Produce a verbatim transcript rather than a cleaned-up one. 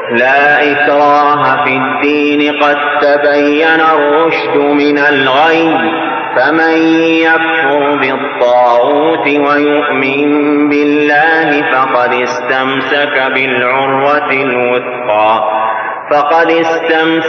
لا إكراه في الدين قد تبين الرشد من الغي فمن يكفر بالطاغوت ويؤمن بالله فقد استمسك بالعروة الوثقى فقد استمسك